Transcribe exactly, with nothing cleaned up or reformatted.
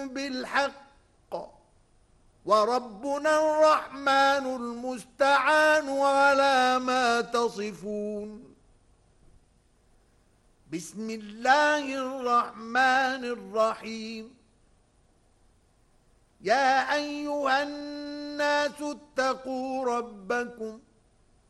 بالحق وربنا الرحمن المستعان على ما تصفون. بسم الله الرحمن الرحيم. يا أيها الناس اتقوا ربكم